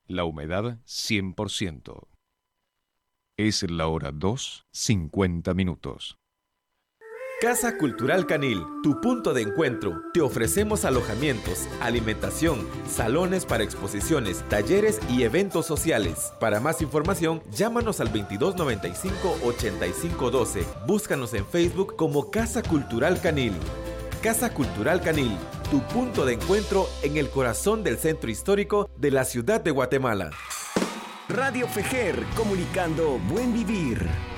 La humedad 100%. Es la hora 2:50. Casa Cultural Canil, tu punto de encuentro. Te ofrecemos alojamientos, alimentación, salones para exposiciones, talleres y eventos sociales. Para más información, llámanos al 2295-8512. Búscanos en Facebook como Casa Cultural Canil. Casa Cultural Canil, tu punto de encuentro en el corazón del centro histórico de la ciudad de Guatemala. Radio Fejer, comunicando buen vivir.